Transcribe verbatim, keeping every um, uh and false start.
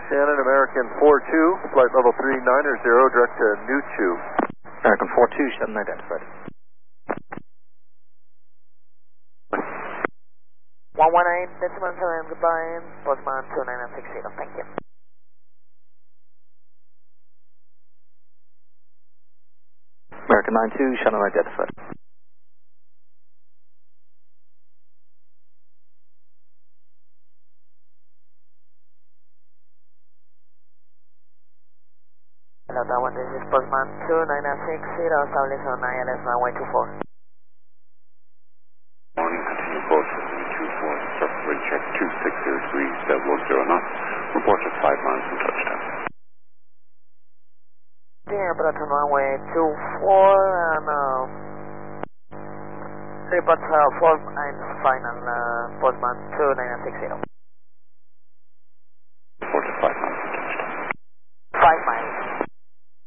Shannon, American four two, flight level three niner zero, direct to Nuchu. American four two, Shannon identified. one one eight, decimal seven, goodbye, Postman two nine six zero, thank you. American nine two, Shannon identified. Hello, Taiwan, this is Postman two nine six zero, establish on I L S runway two four. Morning, continue course with two four, surface wind check two six zero degrees, level one zero knots, report at five miles from touchdown. Yeah, approach on runway two four, and uh, report uh, four and final, uh, Postman two nine six zero.